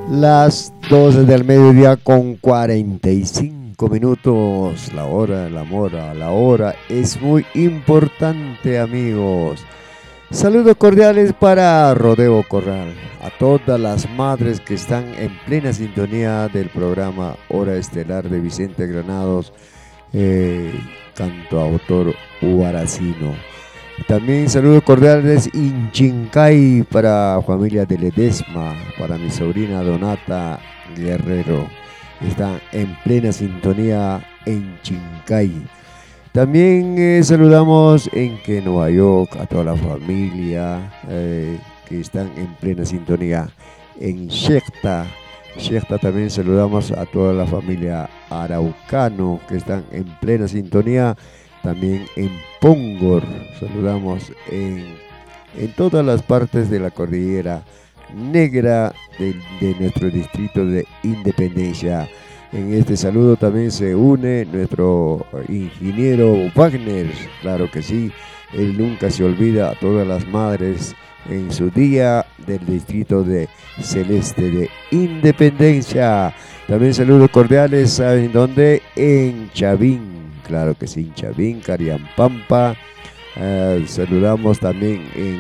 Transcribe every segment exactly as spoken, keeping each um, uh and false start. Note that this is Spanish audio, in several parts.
Las doce del mediodía con cuarenta y cinco minutos. La hora, la mora, la hora es muy importante, amigos. Saludos cordiales para Rodeo Corral, a todas las madres que están en plena sintonía del programa Hora Estelar de Vicente Granados, eh, cantautor huaracino. También saludos cordiales Inchincay para familia de Ledesma, para mi sobrina Donata Guerrero. Están en plena sintonía en Chincay. También eh, saludamos en que Nueva York a toda la familia eh, que están en plena sintonía en Shekta. Shekta también saludamos a toda la familia Araucano que están en plena sintonía. También en Pongor, saludamos en, en todas las partes de la cordillera negra de, de nuestro distrito de Independencia. En este saludo también se une nuestro ingeniero Wagner, claro que sí, él nunca se olvida a todas las madres en su día del distrito de Celeste de Independencia. También saludos cordiales, ¿saben dónde? En Chavín. Claro que sí, Chavín, Cariampampa. Eh, saludamos también en,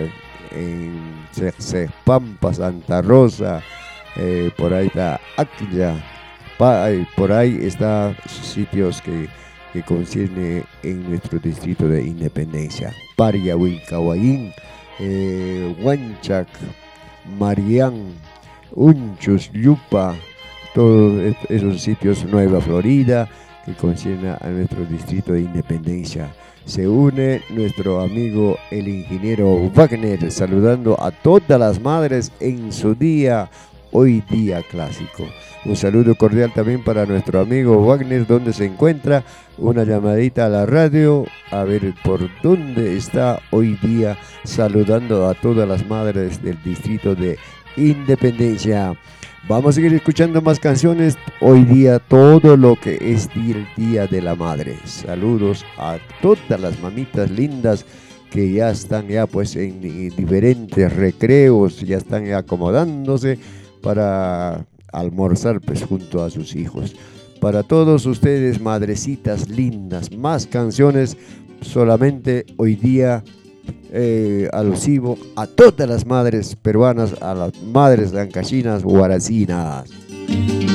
en Pampa, Santa Rosa. Eh, por ahí está Acya. Por ahí está sitios que, que concierne en nuestro distrito de Independencia. Paria, Wilcahuayín, eh, Huanchac, Marián, Unchus, Yupa. Todos esos sitios, Nueva Florida, que concierne a nuestro distrito de Independencia. Se une nuestro amigo el ingeniero Wagner, saludando a todas las madres en su día, hoy día clásico. Un saludo cordial también para nuestro amigo Wagner, donde se encuentra, una llamadita a la radio, a ver por dónde está hoy día, saludando a todas las madres del distrito de Independencia. Vamos a seguir escuchando más canciones. Hoy día todo lo que es el Día de la Madre. Saludos a todas las mamitas lindas que ya están ya pues en diferentes recreos, ya están acomodándose para almorzar pues junto a sus hijos. Para todos ustedes, madrecitas lindas, más canciones solamente hoy día. Eh, alusivo a todas las madres peruanas, a las madres ancachinas, huaracinas.